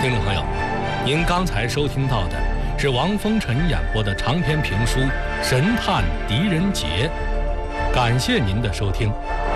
听众朋友，您刚才收听到的是王风尘演播的长篇评书《神探狄仁杰》，感谢您的收听。